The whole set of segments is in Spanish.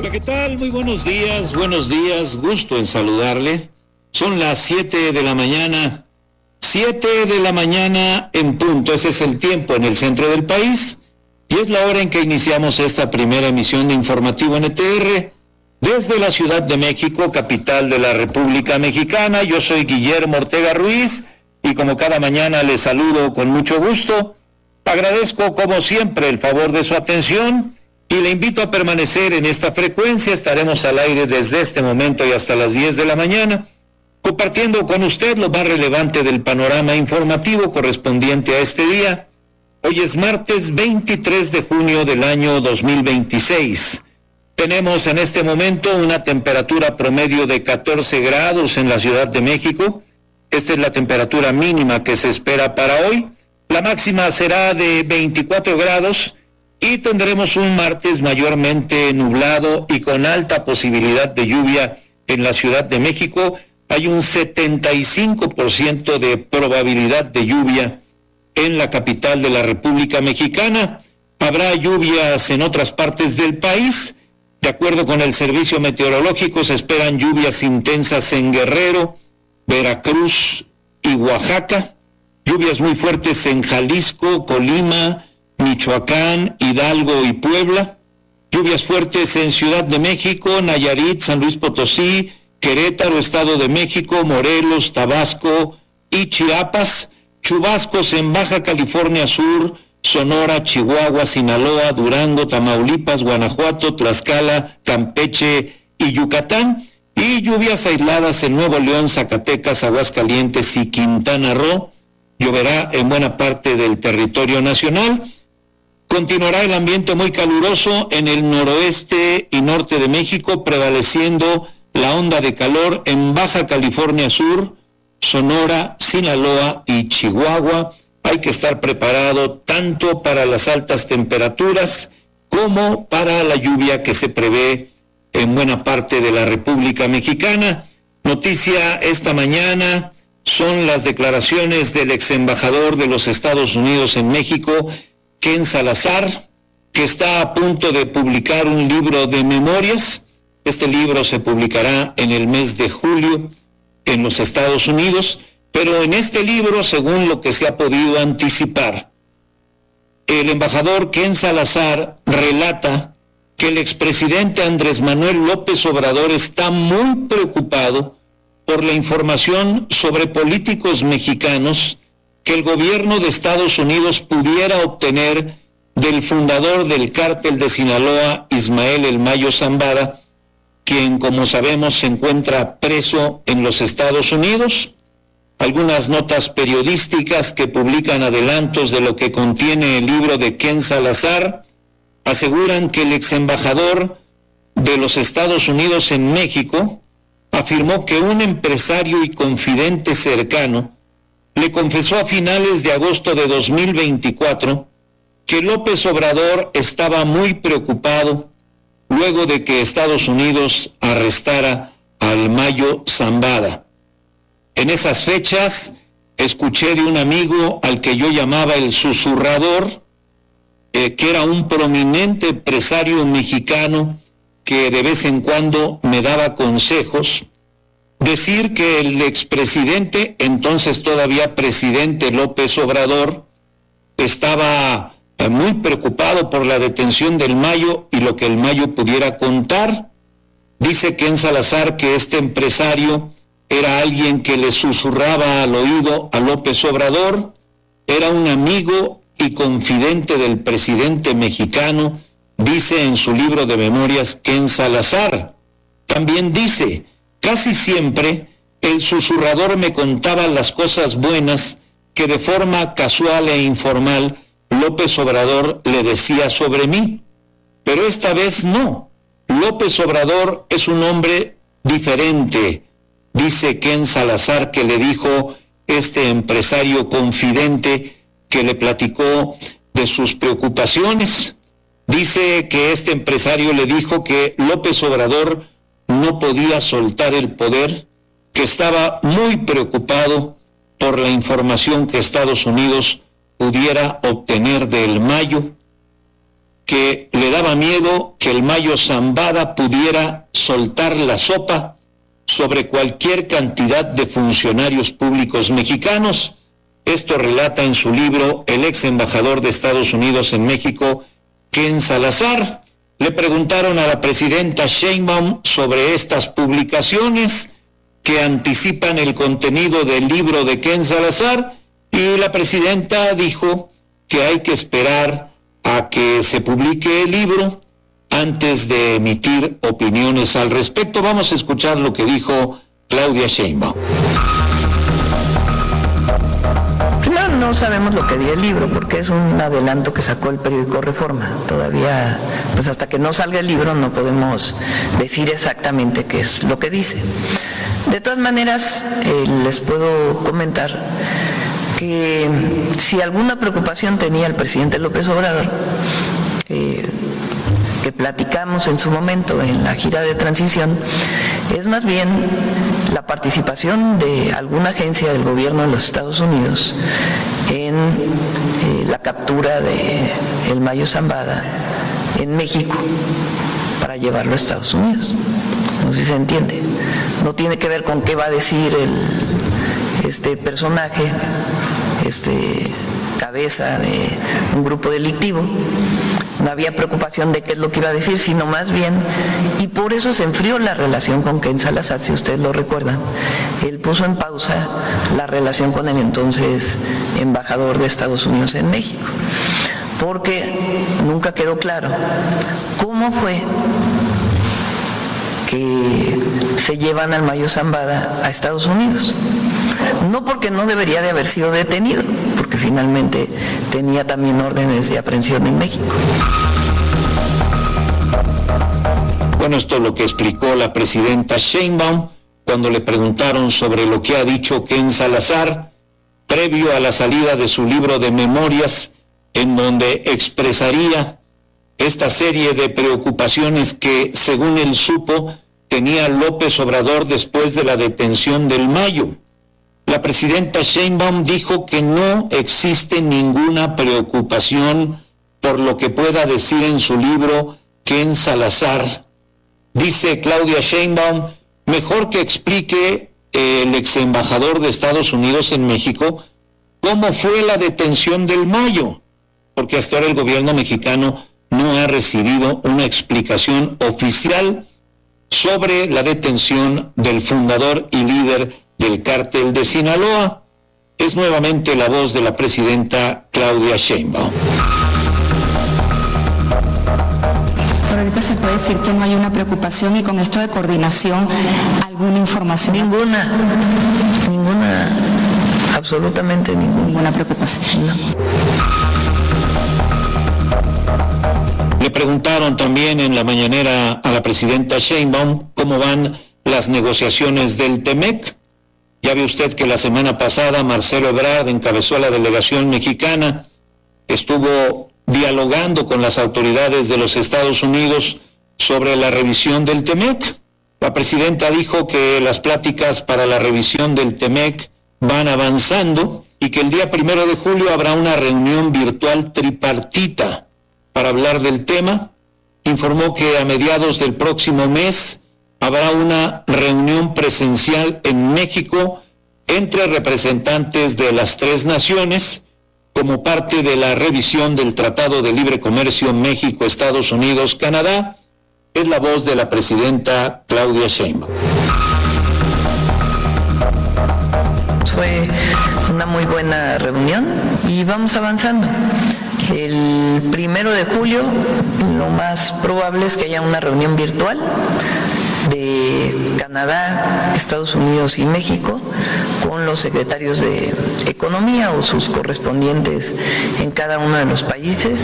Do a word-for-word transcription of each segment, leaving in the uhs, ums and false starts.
Hola, ¿qué tal? Muy buenos días, buenos días, gusto en saludarle. Son las siete de la mañana, siete de la mañana en punto, ese es el tiempo en el centro del país, y es la hora en que iniciamos esta primera emisión de Informativo N T R, desde la Ciudad de México, capital de la República Mexicana. Yo soy Guillermo Ortega Ruiz, y como cada mañana les saludo con mucho gusto. Agradezco, como siempre, el favor de su atención, y le invito a permanecer en esta frecuencia. Estaremos al aire desde este momento y hasta las diez de la mañana, compartiendo con usted lo más relevante del panorama informativo correspondiente a este día. Hoy es martes veintitrés de junio del año dos mil veintiséis. Tenemos en este momento una temperatura promedio de catorce grados en la Ciudad de México. Esta es la temperatura mínima que se espera para hoy. La máxima será de veinticuatro grados. Y tendremos un martes mayormente nublado y con alta posibilidad de lluvia en la Ciudad de México. Hay un setenta y cinco por ciento de probabilidad de lluvia en la capital de la República Mexicana. Habrá lluvias en otras partes del país. De acuerdo con el Servicio Meteorológico, se esperan lluvias intensas en Guerrero, Veracruz y Oaxaca. Lluvias muy fuertes en Jalisco, Colima, Michoacán, Hidalgo y Puebla. Lluvias fuertes en Ciudad de México, Nayarit, San Luis Potosí, Querétaro, Estado de México, Morelos, Tabasco y Chiapas. Chubascos en Baja California Sur, Sonora, Chihuahua, Sinaloa, Durango, Tamaulipas, Guanajuato, Tlaxcala, Campeche y Yucatán. Y lluvias aisladas en Nuevo León, Zacatecas, Aguascalientes y Quintana Roo. Lloverá en buena parte del territorio nacional. Continuará el ambiente muy caluroso en el noroeste y norte de México, prevaleciendo la onda de calor en Baja California Sur, Sonora, Sinaloa y Chihuahua. Hay que estar preparado tanto para las altas temperaturas como para la lluvia que se prevé en buena parte de la República Mexicana. Noticia esta mañana son las declaraciones del ex embajador de los Estados Unidos en México, Ken Salazar, que está a punto de publicar un libro de memorias. Este libro se publicará en el mes de julio en los Estados Unidos, pero en este libro, según lo que se ha podido anticipar, el embajador Ken Salazar relata que el expresidente Andrés Manuel López Obrador está muy preocupado por la información sobre políticos mexicanos que el gobierno de Estados Unidos pudiera obtener del fundador del cártel de Sinaloa, Ismael El Mayo Zambada, quien, como sabemos, se encuentra preso en los Estados Unidos. Algunas notas periodísticas que publican adelantos de lo que contiene el libro de Ken Salazar aseguran que el ex embajador de los Estados Unidos en México afirmó que un empresario y confidente cercano le confesó a finales de agosto de dos mil veinticuatro que López Obrador estaba muy preocupado luego de que Estados Unidos arrestara al Mayo Zambada. En esas fechas escuché de un amigo al que yo llamaba el susurrador, eh, que era un prominente empresario mexicano que de vez en cuando me daba consejos, decir que el expresidente, entonces todavía presidente López Obrador, estaba muy preocupado por la detención del Mayo y lo que el Mayo pudiera contar. Dice Ken Salazar que este empresario era alguien que le susurraba al oído a López Obrador, era un amigo y confidente del presidente mexicano, dice en su libro de memorias Ken Salazar. También dice: casi siempre el susurrador me contaba las cosas buenas que de forma casual e informal López Obrador le decía sobre mí, pero esta vez no. López Obrador es un hombre diferente, dice Ken Salazar, que le dijo este empresario confidente que le platicó de sus preocupaciones. Dice que este empresario le dijo que López Obrador no podía soltar el poder, que estaba muy preocupado por la información que Estados Unidos pudiera obtener del Mayo. que le daba miedo que el Mayo Zambada pudiera soltar la sopa sobre cualquier cantidad de funcionarios públicos mexicanos. Esto relata en su libro el ex embajador de Estados Unidos en México, Ken Salazar. Le preguntaron a la presidenta Sheinbaum sobre estas publicaciones que anticipan el contenido del libro de Ken Salazar, y la presidenta dijo que hay que esperar a que se publique el libro antes de emitir opiniones al respecto. Vamos a escuchar lo que dijo Claudia Sheinbaum. No, no sabemos lo que dice el libro, porque es un adelanto que sacó el periódico Reforma. Todavía, pues hasta que no salga el libro no podemos decir exactamente qué es lo que dice. De todas maneras, eh, les puedo comentar que si alguna preocupación tenía el presidente López Obrador, eh, que platicamos en su momento en la gira de transición, es más bien la participación de alguna agencia del gobierno de los Estados Unidos en eh, la captura de el Mayo Zambada en México para llevarlo a Estados Unidos. No sé si se entiende. No tiene que ver con qué va a decir el, este personaje, este cabeza de un grupo delictivo. No había preocupación de qué es lo que iba a decir, sino más bien, y por eso se enfrió la relación con Ken Salazar, si ustedes lo recuerdan. Él puso en pausa la relación con el entonces embajador de Estados Unidos en México, porque nunca quedó claro cómo fue que se llevan al Mayo Zambada a Estados Unidos. No porque no debería de haber sido detenido, porque finalmente tenía también órdenes de aprehensión en México. Bueno, esto es lo que explicó la presidenta Sheinbaum cuando le preguntaron sobre lo que ha dicho Ken Salazar previo a la salida de su libro de memorias, en donde expresaría esta serie de preocupaciones que, según él supo, tenía López Obrador después de la detención del Mayo. La presidenta Sheinbaum dijo que no existe ninguna preocupación por lo que pueda decir en su libro Ken Salazar. Dice Claudia Sheinbaum, mejor que explique el ex embajador de Estados Unidos en México cómo fue la detención del Mayo, porque hasta ahora el gobierno mexicano no ha recibido una explicación oficial sobre la detención del fundador y líder del cártel de Sinaloa. Es nuevamente la voz de la presidenta Claudia Sheinbaum. Pero ahorita se puede decir que no hay una preocupación, y con esto de coordinación, ¿alguna información? Ninguna, ninguna, absolutamente ninguna, ninguna preocupación. No. Le preguntaron también en la mañanera a la presidenta Sheinbaum cómo van las negociaciones del Temec. Ya ve usted que la semana pasada Marcelo Ebrard encabezó la delegación mexicana, estuvo dialogando con las autoridades de los Estados Unidos sobre la revisión del Temec. La presidenta dijo que las pláticas para la revisión del Temec van avanzando y que el día primero de julio habrá una reunión virtual tripartita para hablar del tema. Informó que a mediados del próximo mes habrá una reunión presencial en México entre representantes de las tres naciones como parte de la revisión del Tratado de Libre Comercio México, Estados Unidos, Canadá. Es la voz de la presidenta Claudia Sheinbaum. Fue una muy buena reunión y vamos avanzando. El primero de julio lo más probable es que haya una reunión virtual de Canadá, Estados Unidos y México con los secretarios de Economía o sus correspondientes en cada uno de los países.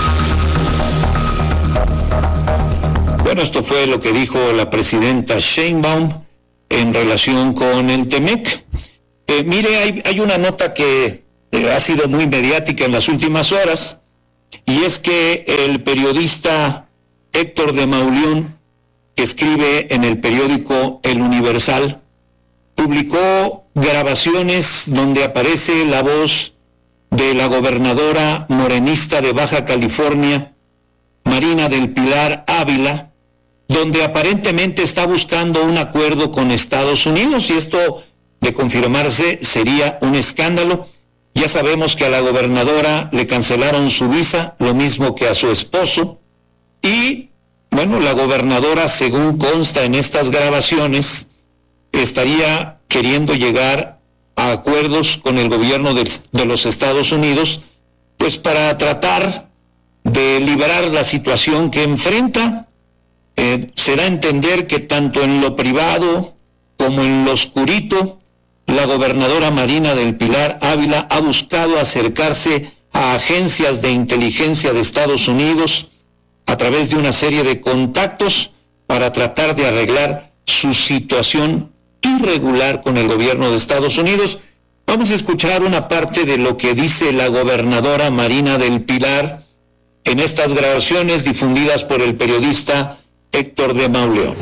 Bueno, esto fue lo que dijo la presidenta Sheinbaum en relación con el Temec. Eh, mire, hay, hay una nota que eh, ha sido muy mediática en las últimas horas, y es que el periodista Héctor de Mauleón, que escribe en el periódico El Universal, publicó grabaciones donde aparece la voz de la gobernadora morenista de Baja California, Marina del Pilar Ávila, donde aparentemente está buscando un acuerdo con Estados Unidos, y esto, de confirmarse, sería un escándalo. Ya sabemos que a la gobernadora le cancelaron su visa, lo mismo que a su esposo, y bueno, la gobernadora, según consta en estas grabaciones, estaría queriendo llegar a acuerdos con el gobierno de, de los Estados Unidos, pues para tratar de liberar la situación que enfrenta. Eh, se da a entender que tanto en lo privado como en lo oscurito, la gobernadora Marina del Pilar Ávila ha buscado acercarse a agencias de inteligencia de Estados Unidos a través de una serie de contactos para tratar de arreglar su situación irregular con el gobierno de Estados Unidos. Vamos a escuchar una parte de lo que dice la gobernadora Marina del Pilar en estas grabaciones difundidas por el periodista Héctor de Mauleón.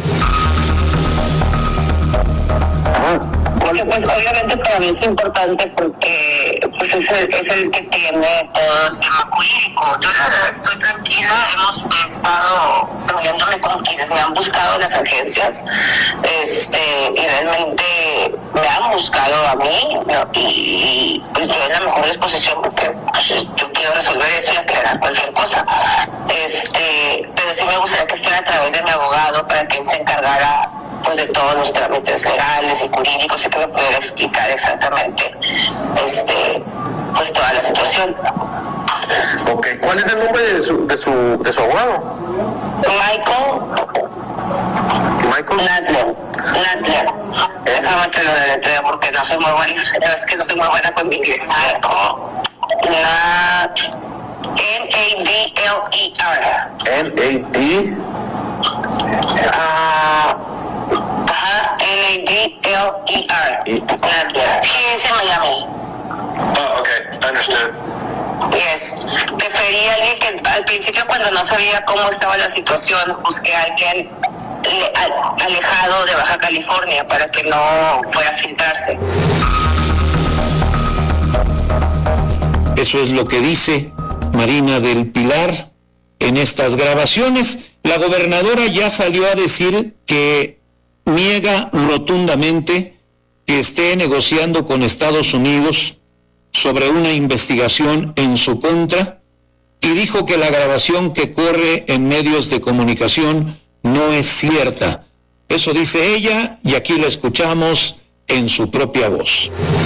Porque pues obviamente para mí es importante porque pues es el, es el que tiene todo el tema jurídico. Yo la verdad estoy tranquila, hemos estado reuniéndome con quienes me han buscado en las agencias, este, y realmente me han buscado a mí, ¿no? y, y pues yo en la mejor disposición porque pues, yo quiero resolver eso y aclarar cualquier cosa. Este, pero sí me gustaría que fuera a través de mi abogado para que él se encargara pues de todos los trámites legales y jurídicos y que me pudiera explicar exactamente este pues toda la situación. Ok, ¿cuál es el nombre de su de su de su abogado? Michael Michael Nadler. Nadler. Déjame te lo deletreo porque no soy muy buena, es que no soy muy buena con mi inglés. Nad N A D L E R. N A D Ah Ajá, N A D L E R. Nadler. Sí, es en Miami. Oh, okay, understood. Yes. Preferí a alguien que al principio, cuando no sabía cómo estaba la situación, busqué a alguien le, a, alejado de Baja California para que no fuera a filtrarse. Eso es lo que dice Marina del Pilar en estas grabaciones. La gobernadora ya salió a decir que niega rotundamente que esté negociando con Estados Unidos sobre una investigación en su contra, y dijo que la grabación que corre en medios de comunicación no es cierta. Eso dice ella, y aquí la escuchamos en su propia voz.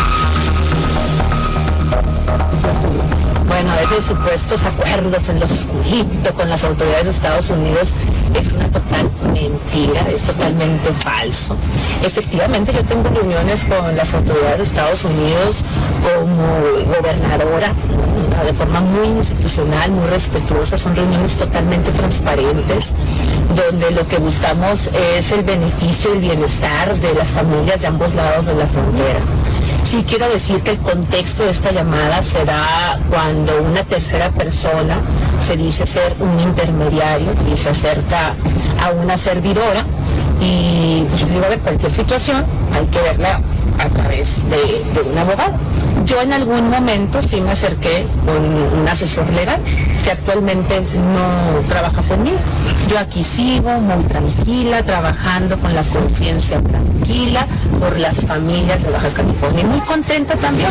Bueno, esos supuestos acuerdos en lo oscurito con las autoridades de Estados Unidos es una total mentira, es totalmente falso. Efectivamente, yo tengo reuniones con las autoridades de Estados Unidos como gobernadora, de forma muy institucional, muy respetuosa. Son reuniones totalmente transparentes, donde lo que buscamos es el beneficio y el bienestar de las familias de ambos lados de la frontera. Sí quiero decir que el contexto de esta llamada se da cuando una tercera persona se dice ser un intermediario y se acerca a una servidora, y yo digo, a ver, cualquier situación hay que verla a través de, de un abogado. Yo en algún momento sí me acerqué con un asesor legal que actualmente no trabaja conmigo. Yo aquí sigo muy tranquila, trabajando con la conciencia tranquila por las familias de Baja California, y muy contenta también.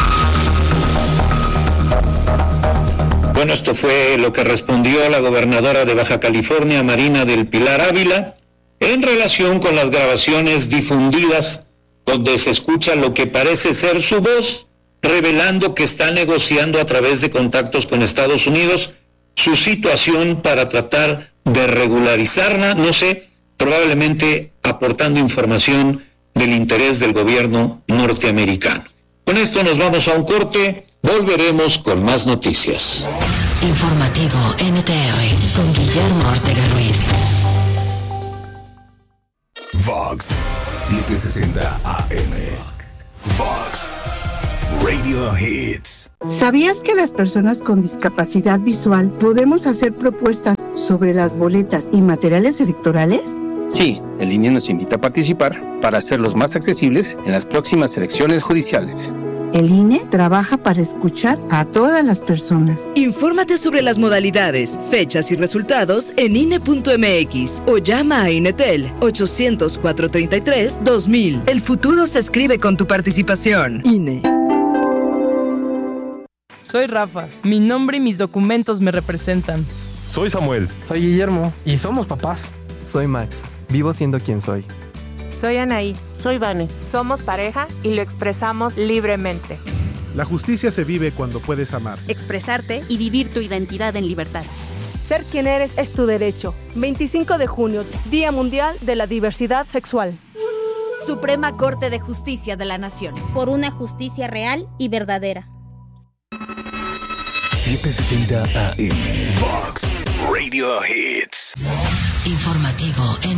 Bueno, esto fue lo que respondió la gobernadora de Baja California, Marina del Pilar Ávila, en relación con las grabaciones difundidas donde se escucha lo que parece ser su voz, revelando que está negociando a través de contactos con Estados Unidos su situación para tratar de regularizarla, no sé, probablemente aportando información del interés del gobierno norteamericano. Con esto nos vamos a un corte, volveremos con más noticias. Informativo N T R con Guillermo Ortega Ruiz. Vox setecientos sesenta A M. Vox Radio Hits. ¿Sabías que las personas con discapacidad visual podemos hacer propuestas sobre las boletas y materiales electorales? Sí, el I N E nos invita a participar para hacerlos más accesibles en las próximas elecciones judiciales. El I N E trabaja para escuchar a todas las personas. Infórmate sobre las modalidades, fechas y resultados en I N E punto M X o llama a Inetel ochocientos, cuatrocientos treinta y tres, dos mil. El futuro se escribe con tu participación. I N E. Soy Rafa. Mi nombre y mis documentos me representan. Soy Samuel. Soy Guillermo. Y somos papás. Soy Max. Vivo siendo quien soy. Soy Anaí. Soy Vane. Somos pareja y lo expresamos libremente. La justicia se vive cuando puedes amar, expresarte y vivir tu identidad en libertad. Ser quien eres es tu derecho. veinticinco de junio, Día Mundial de la Diversidad Sexual. Suprema Corte de Justicia de la Nación. Por una justicia real y verdadera. setecientos sesenta A M. Vox Radio Hits. Informativo en